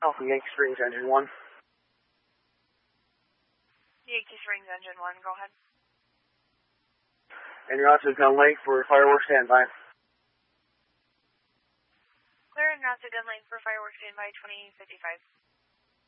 Alpha Yankee Springs, engine 1. Yankee Springs, engine 1, go ahead. And you're out to Gun Lake for fireworks standby. Clear and out to Gun Lake for fireworks standby 2055.